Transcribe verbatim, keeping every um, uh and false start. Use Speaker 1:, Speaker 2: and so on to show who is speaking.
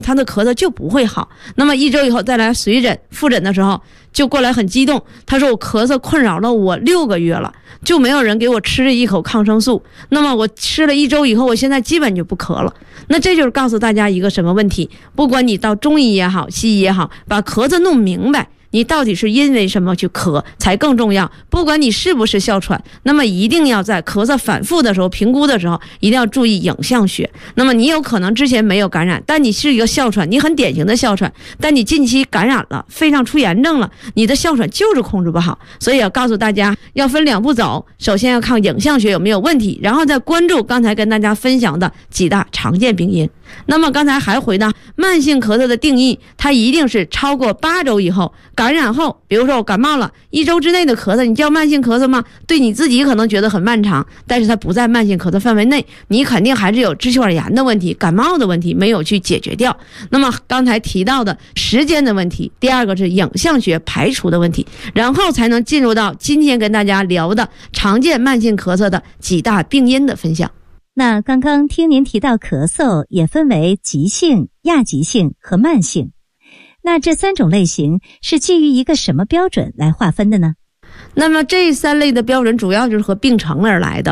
Speaker 1: 他的咳嗽就不会好。那么一周以后再来随诊复诊的时候，就过来很激动，他说我咳嗽困扰了我六个月了，就没有人给我吃了一口抗生素，那么我吃了一周以后，我现在基本就不咳了。那这就是告诉大家一个什么问题，不管你到中医也好西医也好，把咳嗽弄明白，你到底是因为什么去咳才更重要。不管你是不是哮喘，那么一定要在咳嗽反复的时候评估的时候一定要注意影像学。那么你有可能之前没有感染，但你是一个哮喘，你很典型的哮喘，但你近期感染了，肺上出炎症了，你的哮喘就是控制不好。所以要告诉大家要分两步走，首先要看影像学有没有问题，然后再关注刚才跟大家分享的几大常见病因。那么刚才还回到慢性咳嗽的定义，它一定是超过八周以后感染后，比如说我感冒了一周之内的咳嗽，你叫慢性咳嗽吗？对你自己可能觉得很漫长，但是它不在慢性咳嗽范围内，你肯定还是有支气管炎的问题，感冒的问题没有去解决掉。那么刚才提到的时间的问题，第二个是影像学排除的问题，然后才能进入到今天跟大家聊的常见慢性咳嗽的几大病因的分享。
Speaker 2: 那刚刚听您提到咳嗽也分为急性、亚急性和慢性，那这三种类型是基于一个什么标准来划分的呢？
Speaker 1: 那么这三类的标准主要就是和病程而来的。